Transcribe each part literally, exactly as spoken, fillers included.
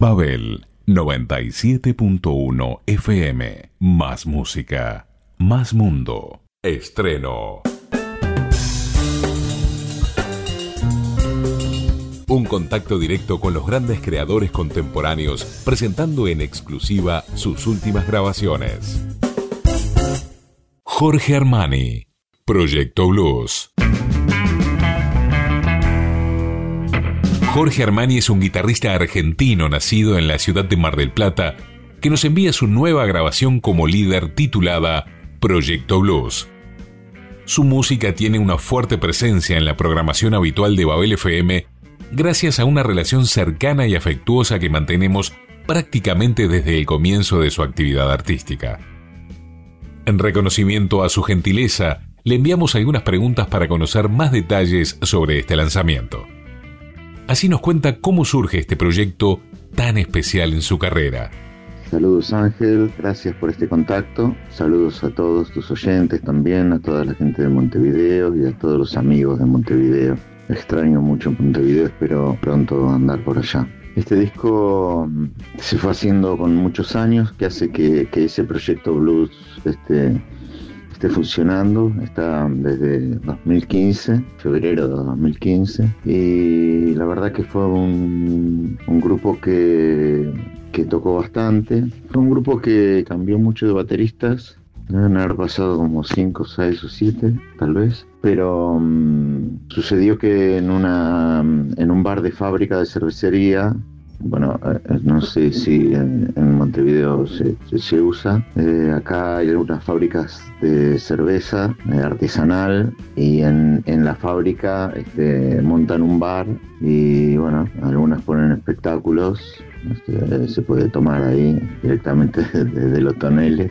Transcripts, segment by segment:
Babel noventa y siete punto uno F M. Más música, más mundo. Estreno. Un contacto directo con los grandes creadores contemporáneos, presentando en exclusiva sus últimas grabaciones. Jorge Armani, Proyecto Blues. Jorge Armani es un guitarrista argentino nacido en la ciudad de Mar del Plata, que nos envía su nueva grabación como líder titulada Proyecto Blues. Su música tiene una fuerte presencia en la programación habitual de Babel F M, gracias a una relación cercana y afectuosa que mantenemos prácticamente desde el comienzo de su actividad artística. En reconocimiento a su gentileza, le enviamos algunas preguntas para conocer más detalles sobre este lanzamiento. Así nos cuenta cómo surge este proyecto tan especial en su carrera. Saludos, Ángel, gracias por este contacto. Saludos a todos tus oyentes también, a toda la gente de Montevideo y a todos los amigos de Montevideo. Extraño mucho Montevideo, espero pronto andar por allá. Este disco se fue haciendo con muchos años, que hace que, que ese proyecto blues esté, esté funcionando. Está desde dos mil quince, febrero de dos mil quince, y la verdad que fue un, un grupo que, que tocó bastante. Fue un grupo que cambió mucho de bateristas. Deben haber pasado como cinco, seis o siete, tal vez. Pero um, sucedió que en una en un bar de fábrica de cervecería, bueno, eh, no sé si en, en Montevideo se, se, se usa, eh, acá hay algunas fábricas de cerveza eh, artesanal, y en, en la fábrica este, montan un bar y bueno, algunas ponen espectáculos, este, se puede tomar ahí directamente desde los toneles.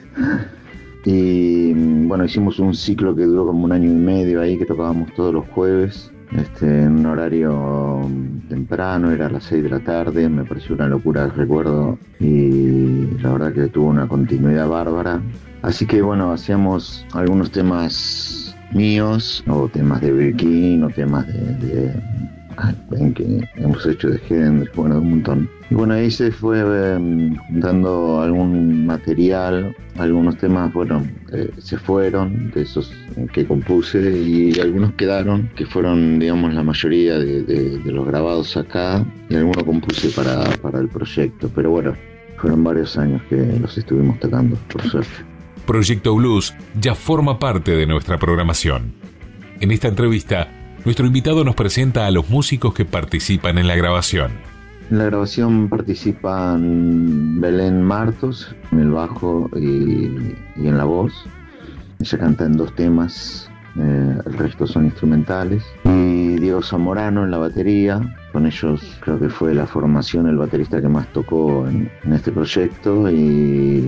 Y bueno, hicimos un ciclo que duró como un año y medio ahí, que tocábamos todos los jueves, este, en un horario temprano, era a las seis de la tarde, me pareció una locura el recuerdo y la verdad que tuvo una continuidad bárbara. Así que bueno, hacíamos algunos temas míos, o temas de Birkin, o temas de... de ven que hemos hecho de Hendrix, bueno, un montón. Y bueno, ahí se fue eh, juntando algún material, algunos temas, bueno, eh, se fueron de esos que compuse, y algunos quedaron, que fueron, digamos, la mayoría de, de, de los grabados acá, y algunos compuse para, para el proyecto, pero bueno, fueron varios años que los estuvimos tocando, por suerte. Proyecto Blues ya forma parte de nuestra programación. En esta entrevista, nuestro invitado nos presenta a los músicos que participan en la grabación. En la grabación participan Belén Martos en el bajo y, y en la voz. Ella canta en dos temas, eh, el resto son instrumentales. Y Diego Zamorano en la batería. Con ellos creo que fue la formación el baterista que más tocó en, en este proyecto. Y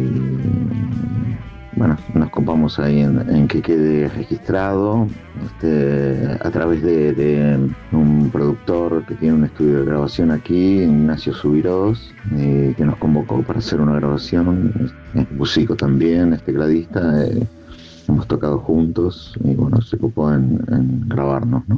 bueno, nos copamos ahí en, en que quede registrado este, a través de, de un productor que tiene un estudio de grabación aquí, Ignacio Subirós, eh, que nos convocó para hacer una grabación. Es músico también, es tecladista, eh, hemos tocado juntos y bueno, se ocupó en, en grabarnos, ¿no?